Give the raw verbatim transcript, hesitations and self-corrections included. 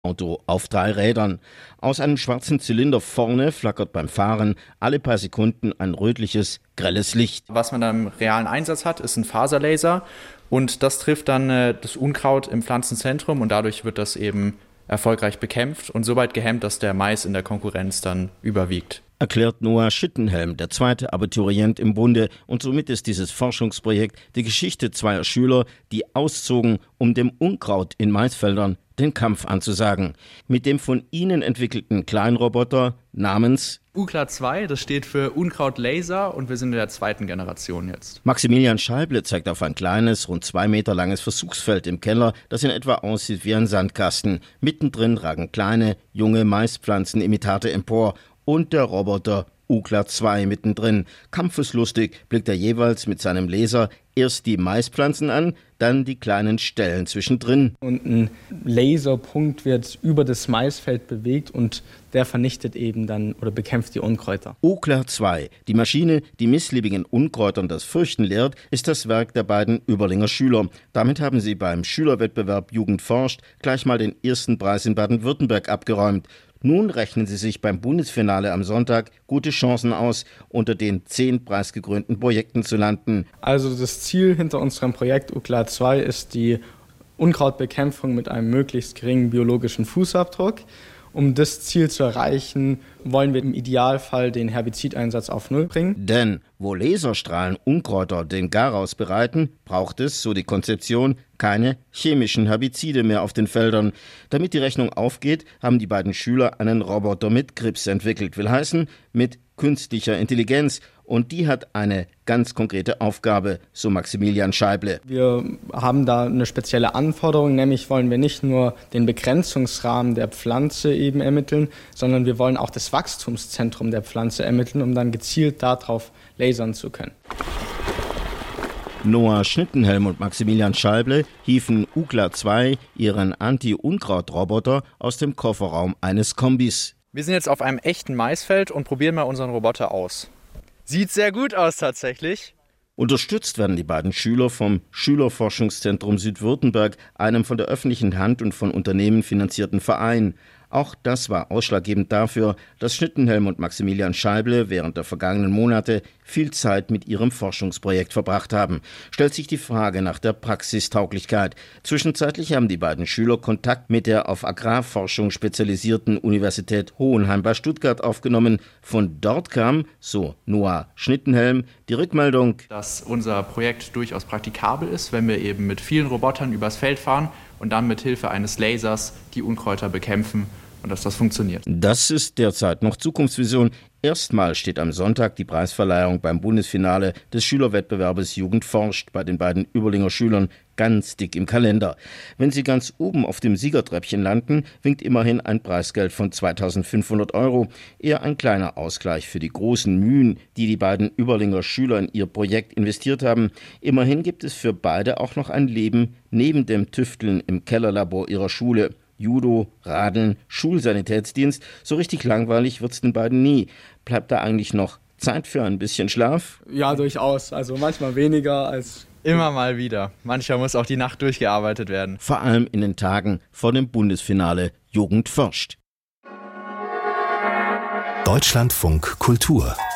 Auto auf drei Rädern. Aus einem schwarzen Zylinder vorne flackert beim Fahren alle paar Sekunden ein rötliches, grelles Licht. Was man dann im realen Einsatz hat, ist ein Faserlaser und das trifft dann äh, das Unkraut im Pflanzenzentrum und dadurch wird das eben erfolgreich bekämpft und soweit gehemmt, dass der Mais in der Konkurrenz dann überwiegt. Erklärt Noah Schittenhelm, der zweite Abiturient im Bunde. Und somit ist dieses Forschungsprojekt die Geschichte zweier Schüler, die auszogen, um dem Unkraut in Maisfeldern den Kampf anzusagen. Mit dem von ihnen entwickelten Kleinroboter namens U K L A zwei, das steht für Unkrautlaser und wir sind in der zweiten Generation jetzt. Maximilian Scheible zeigt auf ein kleines, rund zwei Meter langes Versuchsfeld im Keller, das in etwa aussieht wie ein Sandkasten. Mittendrin ragen kleine, junge Maispflanzenimitate empor und der Roboter U K L A zwei mittendrin. Kampfeslustig blickt er jeweils mit seinem Laser erst die Maispflanzen an, dann die kleinen Stellen zwischendrin. Und ein Laserpunkt wird über das Maisfeld bewegt und der vernichtet eben dann oder bekämpft die Unkräuter. U K L A zwei, die Maschine, die missliebigen Unkräutern das Fürchten lehrt, ist das Werk der beiden Überlinger Schüler. Damit haben sie beim Schülerwettbewerb Jugend forscht gleich mal den ersten Preis in Baden-Württemberg abgeräumt. Nun rechnen sie sich beim Bundesfinale am Sonntag gute Chancen aus, unter den zehn preisgekrönten Projekten zu landen. Also das Ziel hinter unserem Projekt U K L A zwei ist die Unkrautbekämpfung mit einem möglichst geringen biologischen Fußabdruck. Um das Ziel zu erreichen, wollen wir im Idealfall den Herbizideinsatz auf Null bringen. Denn wo Laserstrahlen Unkräuter den Garaus bereiten, braucht es, so die Konzeption, keine chemischen Herbizide mehr auf den Feldern. Damit die Rechnung aufgeht, haben die beiden Schüler einen Roboter mit Grips entwickelt. Will heißen, mit künstlicher Intelligenz. Und die hat eine ganz konkrete Aufgabe, so Maximilian Scheible. Wir haben da eine spezielle Anforderung, nämlich wollen wir nicht nur den Begrenzungsrahmen der Pflanze eben ermitteln, sondern wir wollen auch das Wachstumszentrum der Pflanze ermitteln, um dann gezielt darauf lasern zu können. Noah Schittenhelm und Maximilian Scheible hieven U K L A zwei ihren Anti-Unkraut-Roboter aus dem Kofferraum eines Kombis. Wir sind jetzt auf einem echten Maisfeld und probieren mal unseren Roboter aus. Sieht sehr gut aus tatsächlich. Unterstützt werden die beiden Schüler vom Schülerforschungszentrum Südwürttemberg, einem von der öffentlichen Hand und von Unternehmen finanzierten Verein. Auch das war ausschlaggebend dafür, dass Schittenhelm und Maximilian Scheible während der vergangenen Monate viel Zeit mit ihrem Forschungsprojekt verbracht haben. Stellt sich die Frage nach der Praxistauglichkeit. Zwischenzeitlich haben die beiden Schüler Kontakt mit der auf Agrarforschung spezialisierten Universität Hohenheim bei Stuttgart aufgenommen. Von dort kam, so Noah Schittenhelm, die Rückmeldung, dass unser Projekt durchaus praktikabel ist, wenn wir eben mit vielen Robotern übers Feld fahren und dann mit Hilfe eines Lasers die Unkräuter bekämpfen und dass das funktioniert. Das ist derzeit noch Zukunftsvision. Erstmal steht am Sonntag die Preisverleihung beim Bundesfinale des Schülerwettbewerbes Jugend forscht bei den beiden Überlinger Schülern ganz dick im Kalender. Wenn sie ganz oben auf dem Siegertreppchen landen, winkt immerhin ein Preisgeld von zweitausendfünfhundert Euro. Eher ein kleiner Ausgleich für die großen Mühen, die die beiden Überlinger Schüler in ihr Projekt investiert haben. Immerhin gibt es für beide auch noch ein Leben neben dem Tüfteln im Kellerlabor ihrer Schule. Judo, Radeln, Schulsanitätsdienst, so richtig langweilig wird's den beiden nie. Bleibt da eigentlich noch Zeit für ein bisschen Schlaf? Ja, durchaus. Also manchmal weniger als... Immer mal wieder. Manchmal muss auch die Nacht durchgearbeitet werden. Vor allem in den Tagen vor dem Bundesfinale Jugend forscht. Deutschlandfunk Kultur